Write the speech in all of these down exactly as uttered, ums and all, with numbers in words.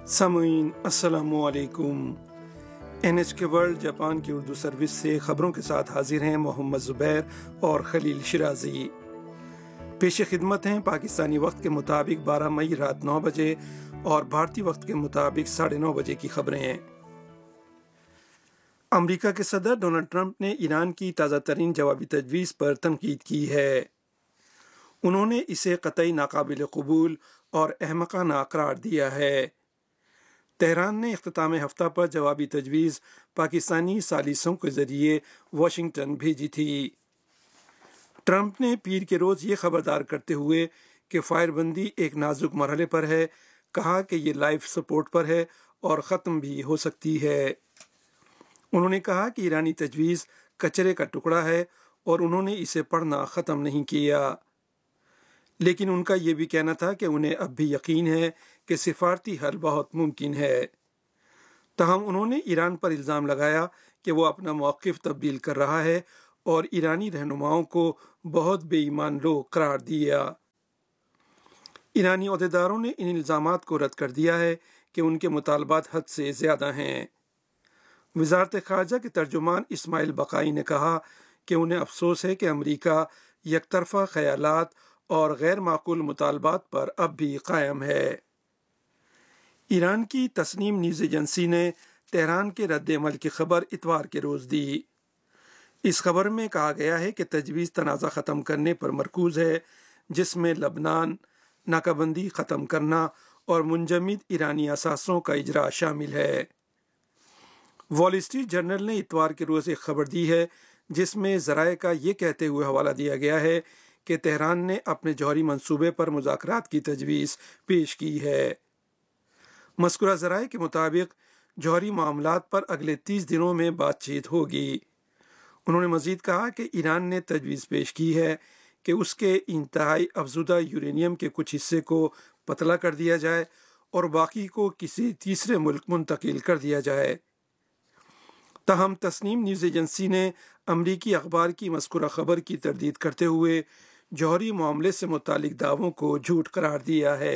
सामुईन अस्सलामु अलैकुम। N H के वर्ल्ड जापान की उर्दू सर्विस से खबरों के साथ हाजिर हैं मोहम्मद ज़ुबैर और खलील शिराजी। पेश खिदमत हैं पाकिस्तानी वक्त के मुताबिक बारह मई रात नौ बजे और भारतीय वक्त के मुताबिक साढ़े नौ बजे की खबरें। अमरीका के सदर डोनाल्ड ट्रंप ने ईरान की ताज़ा तरीन जवाबी तजवीज़ पर तनकीद की है। उन्होंने इसे कतई नाकाबिल कबूल और अहमकाना करार दिया है। तेहरान ने इख्तिताम हफ्ता पर जवाबी तजवीज़ पाकिस्तानी सालिसों के ज़रिए वाशिंगटन भेजी थी। ट्रंप ने पीर के रोज़ ये खबरदार करते हुए कि फायरबंदी एक नाजुक मरहले पर है, कहा कि ये लाइफ सपोर्ट पर है और ख़त्म भी हो सकती है। उन्होंने कहा कि ईरानी तजवीज़ कचरे का टुकड़ा है और उन्होंने इसे पढ़ना ख़त्म नहीं किया, लेकिन उनका ये भी कहना था कि उन्हें अब भी यकीन है कि सिफारती हल बहुत मुमकिन है। तहम उन्होंने ईरान पर इल्ज़ाम लगाया कि वो अपना मौक़िफ़ तब्दील कर रहा है और ईरानी रहनुमाओं को बहुत बेईमान लोग करार दिया। ईरानी अहदेदारों ने इन इल्ज़ामात को रद्द कर दिया है कि उनके मुतालबात हद से ज़्यादा हैं। वज़ारत ख़ारजा के तर्जुमान इस्माइल बक़ाई ने कहा कि उन्हें अफसोस है कि अमरीका यकतरफ़ा ख़यालात और गैर माकूल मुतालबात पर अब भी कायम है। ईरान की तस्नीम न्यूज़ एजेंसी ने तेहरान के रद्द-ए-अमल की खबर इतवार के रोज़ दी। इस खबर में कहा गया है कि तजवीज़ तनाज़ा ख़त्म करने पर मरकूज़ है, जिसमें लबनान, नाकाबंदी ख़त्म करना और मुंजमद ईरानी असासों का इजरा शामिल है। वॉल स्ट्रीट जर्नल ने इतवार के रोज़ एक खबर दी है जिसमें ज़राए का ये कहते हुए हवाला दिया गया है कि तेहरान ने अपने जौहरी मंसूबे पर मुज़ाकरात की तजवीज़ पेश की है। मज़कूरा ज़राए के मुताबिक जौहरी मामलात पर अगले तीस दिनों में बातचीत होगी। उन्होंने मज़ीद कहा कि ईरान ने तजवीज़ पेश की है कि उसके इंतहाई अफज़ुदा यूरेनियम के कुछ हिस्से को पतला कर दिया जाए और बाकी को किसी तीसरे मुल्क मुंतकिल कर दिया जाए। तहम तस्नीम न्यूज़ एजेंसी ने अमरीकी अखबार की मज़कूरा खबर की तरदीद करते हुए जौहरी मामले से मुतालिक दावों को झूठ करार दिया है।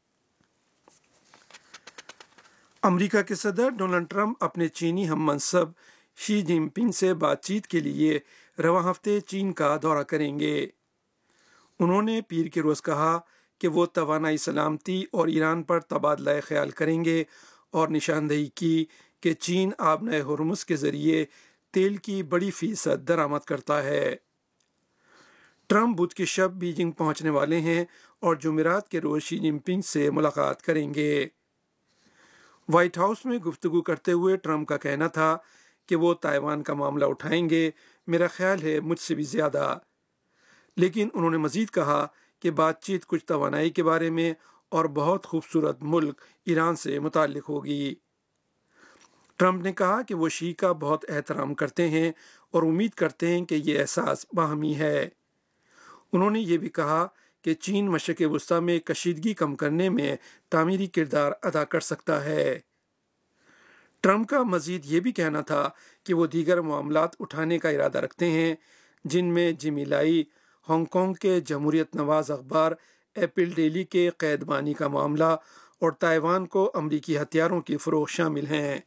अमरीका के सदर डोनाल्ड ट्रंप अपने चीनी हम मनसब शी जिनपिंग से बातचीत के लिए रवां हफ्ते चीन का दौरा करेंगे। उन्होंने पीर के रोज़ कहा कि वो तवानाई सलामती और ईरान पर तबादला ख्याल करेंगे और निशानदेही की कि चीन आबनाए हुर्मुज़ के ज़रिए तेल की बड़ी फीसद दरामद करता है। ट्रंप बुध के शब बीजिंग पहुंचने वाले हैं और जुमेरात के रोज़ शी जिनपिंग से मुलाकात करेंगे। व्हाइट हाउस में गुफ्तगू करते हुए ट्रंप का कहना था कि वो ताइवान का मामला उठाएंगे, मेरा ख्याल है मुझसे भी ज़्यादा। लेकिन उन्होंने मज़ीद कहा कि बातचीत कुछ तवानाई के बारे में और बहुत खूबसूरत मुल्क ईरान से मुताल्लिक़ होगी। ट्रंप ने कहा कि वो शी का बहुत एहतराम करते हैं और उम्मीद करते हैं कि ये एहसास बाहमी है। उन्होंने ये भी कहा कि चीन मशरिक़ वस्ता में कशीदगी कम करने में तामीरी किरदार अदा कर सकता है। ट्रंप का मज़ीद ये भी कहना था कि वो दीगर मामलात उठाने का इरादा रखते हैं, जिनमें जिमी लाई, हांगकांग के जमहूरियत नवाज अखबार एप्पल डेली के कैदबानी का मामला और ताइवान को अमरीकी हथियारों की फ़रोख्त शामिल हैं।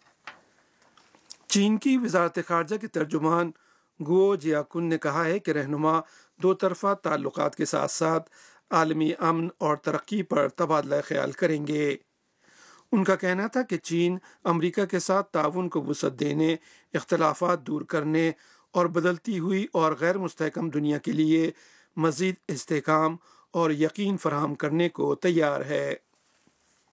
चीन की वज़ारत ख़ारजा के तर्जुमान गुओ जियाकुन ने कहा है कि रहनुमा दो तरफ़ा ताल्लुक़ात के साथ साथ आलमी अमन और तरक्की पर तबादला ख्याल करेंगे। उनका कहना था कि चीन अमरीका के साथ ताउन को वुसअत देने, इख्तलाफात दूर करने और बदलती हुई और गैर मुस्तहकम दुनिया के लिए मज़ीद इस्तेहकाम और यकीन फराहम करने को तैयार है।